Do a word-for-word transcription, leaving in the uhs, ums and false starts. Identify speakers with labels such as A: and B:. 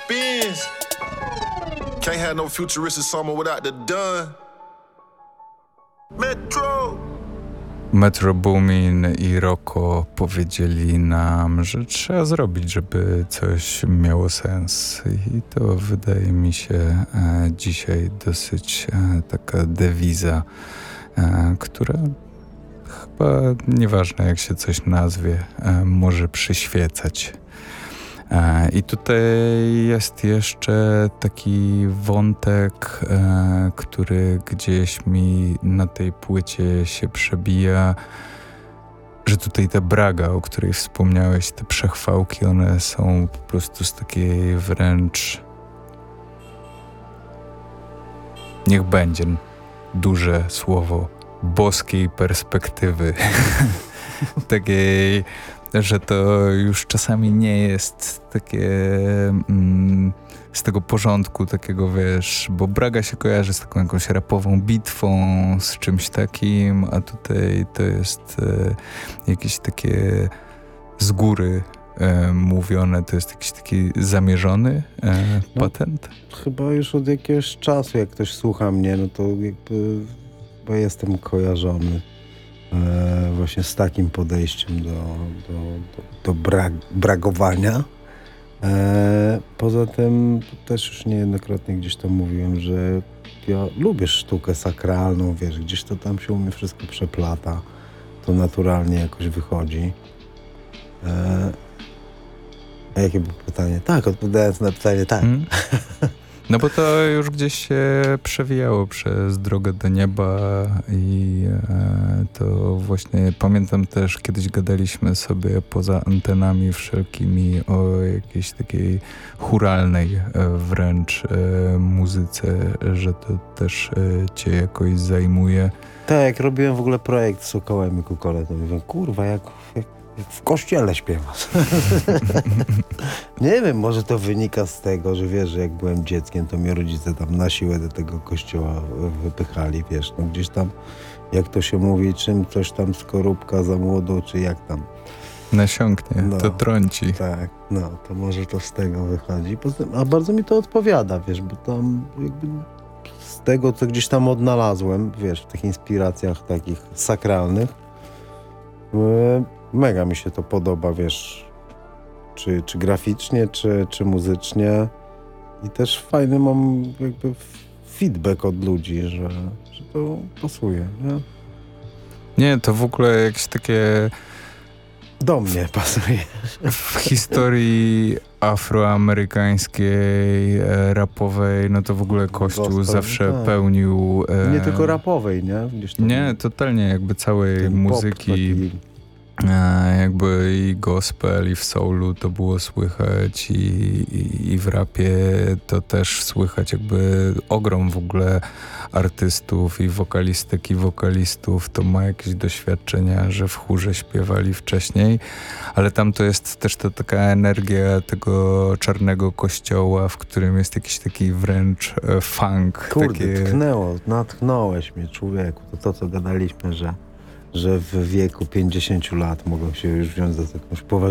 A: Benz. Can't have no futuristic summer without the done. Metro.
B: Metro Boomin i Rocco powiedzieli nam, że trzeba zrobić, żeby coś miało sens. I to wydaje mi się e, dzisiaj dosyć e, taka dewiza, e, która chyba nieważne jak się coś nazwie, e, może przyświecać. E, I tutaj jest jeszcze taki wątek, e, który gdzieś mi na tej płycie się przebija, że tutaj ta Braga, o której wspomniałeś, te przechwałki, one są po prostu z takiej wręcz, niech będzie duże słowo, boskiej perspektywy. Takiej, że to już czasami nie jest takie mm, z tego porządku takiego, wiesz, bo Braga się kojarzy z taką jakąś rapową bitwą, z czymś takim, a tutaj to jest e, jakieś takie z góry e, mówione, to jest jakiś taki zamierzony e, patent?
C: No, chyba już od jakiegoś czasu, jak ktoś słucha mnie, no to jakby bo jestem kojarzony e, właśnie z takim podejściem do, do, do, do bra, bragowania. E, poza tym też już niejednokrotnie gdzieś tam mówiłem, że ja lubię sztukę sakralną, wiesz, gdzieś to tam się u mnie wszystko przeplata, to naturalnie jakoś wychodzi. E, a jakie było pytanie? Tak, odpowiadając na pytanie, tak. Hmm?
B: No bo to już gdzieś się przewijało przez Drogę do Nieba i e, to właśnie pamiętam też kiedyś gadaliśmy sobie poza antenami wszelkimi o jakiejś takiej chóralnej e, wręcz e, muzyce, że to też e, cię jakoś zajmuje.
C: Tak, jak robiłem w ogóle projekt z Sokołem i Kukole, to mówię, kurwa, jak, jak w kościele śpiewasz. Nie wiem, może to wynika z tego, że wiesz, że jak byłem dzieckiem, to mnie rodzice tam na siłę do tego kościoła wypychali, wiesz, no gdzieś tam, jak to się mówi, czym coś tam skorupka za młodo, czy jak tam.
B: Nasiąknie,
C: no,
B: to trąci.
C: Tak, no, to może to z tego wychodzi. A bardzo mi to odpowiada, wiesz, bo tam jakby z tego, co gdzieś tam odnalazłem, wiesz, w tych inspiracjach takich sakralnych, mega mi się to podoba, wiesz, czy, czy graficznie, czy, czy muzycznie. I też fajny mam jakby feedback od ludzi, że, że to pasuje, nie?
B: Nie, to w ogóle jakieś takie...
C: Do mnie pasuje.
B: W historii afroamerykańskiej, e, rapowej, no to w ogóle Kościół Gospel, zawsze tak. pełnił...
C: E, nie tylko rapowej, nie? Gdzieś tam
B: nie, totalnie jakby całej muzyki. E, jakby i gospel, i w soulu to było słychać, i, i, i w rapie to też słychać jakby ogrom w ogóle artystów i wokalistek i wokalistów, to ma jakieś doświadczenia, że w chórze śpiewali wcześniej, ale tam to jest też to taka energia tego czarnego kościoła, w którym jest jakiś taki wręcz e, funk.
C: Kurde,
B: takie...
C: tknęło, natchnąłeś mnie, człowieku, to to, co gadaliśmy, że że w wieku pięćdziesięciu lat mogą się już wziąć za jakąś poważną